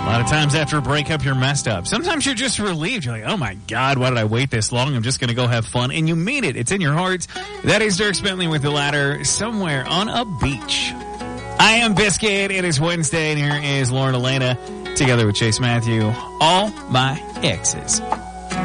lot of times after a breakup, you're messed up. Sometimes you're just relieved. You're like, oh my God, why did I wait this long? I'm just going to go have fun. And you mean it. It's in your heart. That is Dierks Bentley with The Ladder, somewhere on a beach. I am Biscuit. It is Wednesday, and here is Lauren Elena together with Chase Matthew. All my exes.